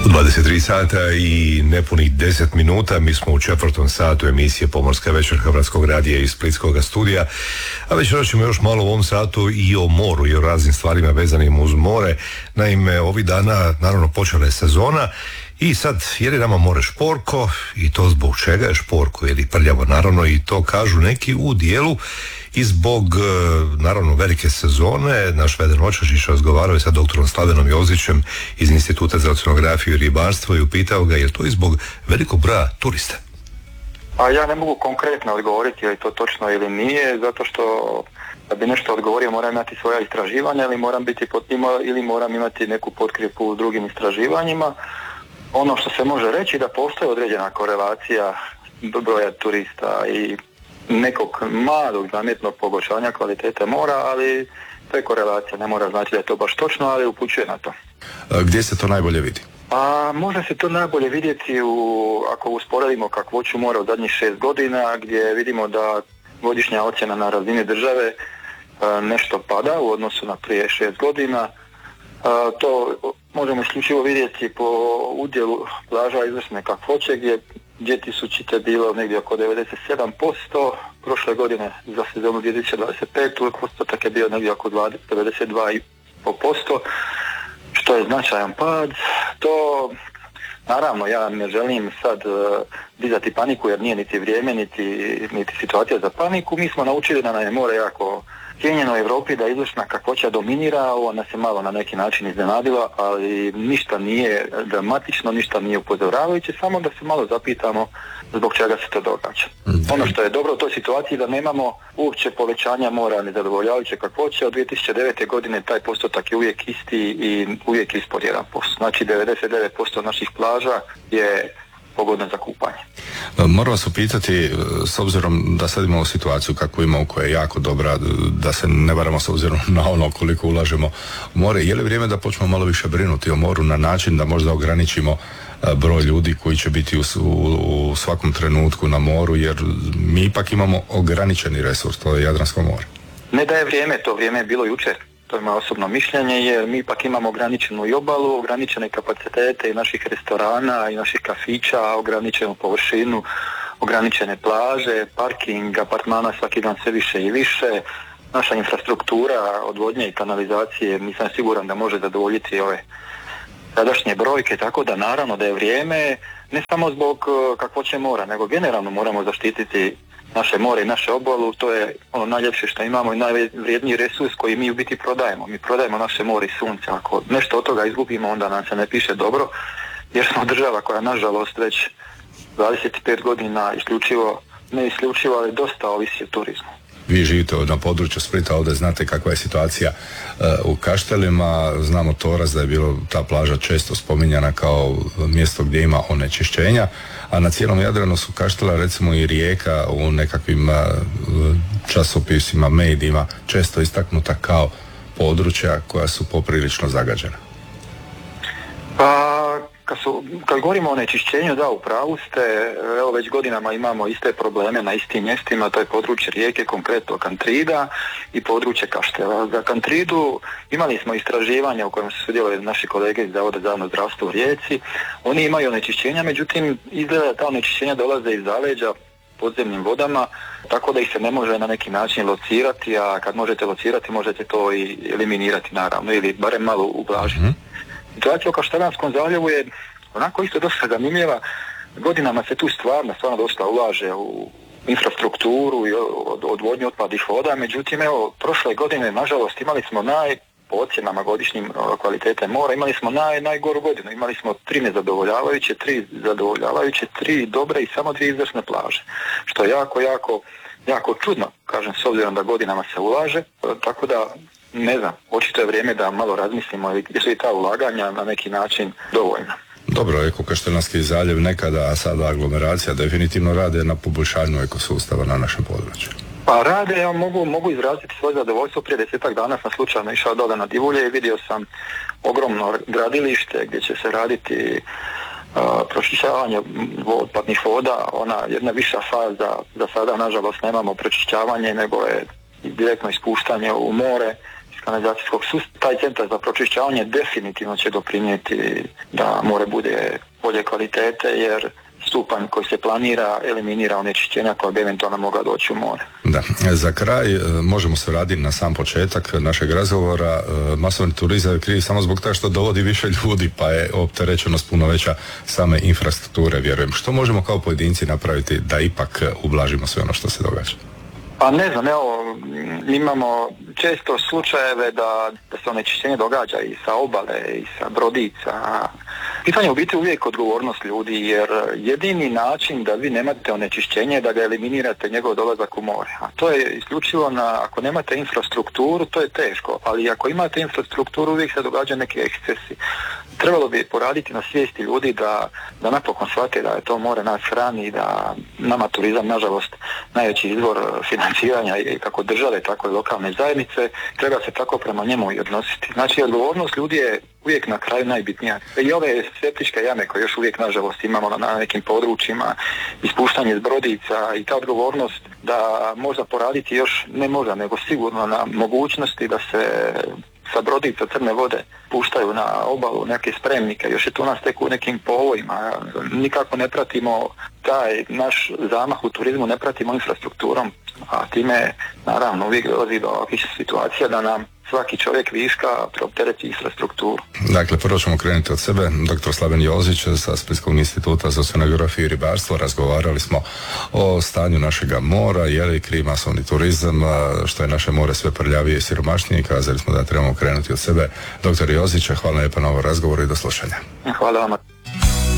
23 sata i nepunih 10 minuta. Mi smo u 4. satu emisije Pomorska večer Hrvatskog radija iz Splitskog studija. A večeras ćemo još malo u ovom satu i o moru i o raznim stvarima vezanim uz more. Naime, ovih dana naravno počela je sezona i sad je li nama more šporko i to zbog čega je šporko ili prljavo naravno, i to kažu neki u dijelu i zbog naravno velike sezone. Naš Vedran Očašić razgovarao je sa doktorom Slavenom Jozićem iz Instituta za oceanografiju i ribarstvo i upitao ga je to i zbog velikog broja turista. A ja ne mogu konkretno odgovoriti je li to točno ili nije, zato što da bi nešto odgovorio moram imati svoja istraživanja ili moram imati neku potkrijepu u drugim istraživanjima. Ono što se može reći da postoji određena korelacija broja turista i nekog malog zamjetnog pogoršanja kvalitete mora, ali to je korelacija, ne mora znači da je to baš točno, ali upućuje na to. Gdje se to najbolje vidi? Može se to najbolje vidjeti ako usporedimo kakvoću mora u zadnjih 6 godina, gdje vidimo da godišnja ocjena na razini države nešto pada u odnosu na prije 6 godina. To možemo isključivo vidjeti po udjelu plaža izvrsne kakvoće, gdje 2000 bilo negdje oko 97%, prošle godine za sezonu 2025 postotak je bio negdje oko 92,5%, što je značajan pad. To naravno ja ne želim sad dizati paniku jer nije niti vrijeme niti situacija za paniku. Mi smo naučili da nam je more jako cijenjeno u Europi, da izvršna kakvoća dominira. Ovo nas je malo na neki način iznenadila, ali ništa nije dramatično, ništa nije upozoravajuće, samo da se malo zapitamo zbog čega se to događa. Ono što je dobro u toj situaciji da nemamo uopće povećanja mora nezadovoljavajuće kakvoće. Od 2009. godine taj postotak je uvijek isti i uvijek ispod 1%. Znači 99% naših plaža je pogodno za kupanje. Moram vas upitati, s obzirom da sad imamo situaciju kakvu imamo, koja je jako dobra, da se ne varamo s obzirom na ono koliko ulažemo u more, je li vrijeme da počnemo malo više brinuti o moru na način da možda ograničimo broj ljudi koji će biti u svakom trenutku na moru, jer mi ipak imamo ograničeni resurs, to je Jadransko more. Ne da je vrijeme, to vrijeme je bilo jučer. To je moje osobno mišljenje, jer mi ipak imamo ograničenu i obalu, ograničene kapacitete i naših restorana i naših kafića, ograničenu površinu, ograničene plaže, parking, apartmana svaki dan sve više i više. Naša infrastruktura odvodnje i kanalizacije nisam siguran da može zadovoljiti ove sadašnje brojke, tako da naravno da je vrijeme ne samo zbog kakvoće mora, nego generalno moramo zaštititi naše more i naše obalu. To je ono najljepše što imamo i najvrijedniji resurs koji mi u biti prodajemo. Mi prodajemo naše more i sunce. Ako nešto od toga izgubimo, onda nam se ne piše dobro, jer smo država koja nažalost već 25 godina isključivo, ali dosta ovisi o turizmu. Vi živite na području Splita, ovdje znate kakva je situacija u Kaštelima. Znamo Toraz da je bilo ta plaža često spominjana kao mjesto gdje ima onečišćenja, a na cijelom Jadranu su Kaštela, recimo i Rijeka, u nekakvim časopisima, medijima često istaknuta kao područja koja su poprilično zagađena. Kad govorimo o onečišćenju, da, u pravu ste, evo već godinama imamo iste probleme na istim mjestima, to je područje Rijeke, konkretno Kantrida i područje Kaštela. Za Kantridu imali smo istraživanja u kojem su sudjelovali naši kolege iz Zavoda za javno zdravstvo u Rijeci. Oni imaju onečišćenja, međutim izgleda da ta onečišćenja dolaze iz zaleđa podzemnim vodama, tako da ih se ne može na neki način locirati, a kad možete locirati možete to i eliminirati naravno, ili barem malo ublažiti. Situacija u Kaštelanskom zaljevu je onako isto dosta zanimljiva. Godinama se tu stvarno dosta ulaže u infrastrukturu i odvodnju otpadnih voda, međutim evo prošle godine nažalost imali smo po ocjenama godišnjim kvalitete mora, imali smo najgoru godinu. Imali smo 3 nezadovoljavajuće, 3 zadovoljavajuće, 3 dobre i samo 2 izvrsne plaže, što je jako čudno, kažem, s obzirom da godinama se ulaže, tako da ne znam, očito je vrijeme da malo razmislimo jesu i ta ulaganja na neki način dovoljna. Dobro, Kaštelanski zaljev nekada, a sada aglomeracija definitivno rade na poboljšanju ekosustava na našem području. Pa rade, ja mogu izraziti svoje zadovoljstvo. Prije 10 dana sam slučajno išao dole na Divulje i vidio sam ogromno gradilište gdje će se raditi pročišćavanje otpadnih voda, ona jedna viša faza. Za sada nažalost nemamo pročišćavanje, nego je direktno ispuštanje u more, kanalizacijskog sustava. Taj centar za pročišćavanje definitivno će doprinijeti da more bude bolje kvalitete, jer stupanj koji se planira eliminira onečišćenja koja bi eventualno mogla doći u more. Da, za kraj možemo se vratiti na sam početak našeg razgovora. Masovni turizam je kriv samo zbog toga što dovodi više ljudi, pa je opterećenost puno veća same infrastrukture, vjerujem. Što možemo kao pojedinci napraviti da ipak ublažimo sve ono što se događa? Pa ne znam, evo, imamo često slučajeve da se onečišćenje događa i sa obale i sa brodica. Pitanje je u biti uvijek odgovornost ljudi, jer jedini način da vi nemate onečišćenje je da ga eliminirate njegov dolazak u more. A to je isključivo ako nemate infrastrukturu, to je teško, ali ako imate infrastrukturu uvijek se događa neki ekscesi. Trebalo bi poraditi na svijesti ljudi da napokon shvate da je to more nas hrani i da nama turizam, nažalost, najveći izvor financiranja i kako države, tako i lokalne zajednice, treba se tako prema njemu i odnositi. Znači, odgovornost ljudi je uvijek na kraju najbitnija. I ove septičke jame koje još uvijek, nažalost, imamo na nekim područjima, ispuštanje iz brodica i ta odgovornost da možda poraditi još, ne možda, nego sigurno na mogućnosti da se sa brodica crne vode puštaju na obalu neke spremnike, još je to nas tek u nekim povojima. Nikako ne pratimo taj naš zamah u turizmu, ne pratimo infrastrukturom, a time naravno uvijek dolazi do ovakvih situacija da nam svaki čovjek viška preoptereti infrastrukturu. Dakle, prvo ćemo krenuti od sebe. Dr. Slaven Jozić sa Splitskog instituta za oceanografiju i ribarstvo. Razgovarali smo o stanju našega mora, je li kriv masovni turizam, što je naše more sve prljavije i siromašnije. Kazali smo da trebamo krenuti od sebe. Dr. Jozić, hvala lijepa na ovom razgovoru i do slušanja. Hvala vam.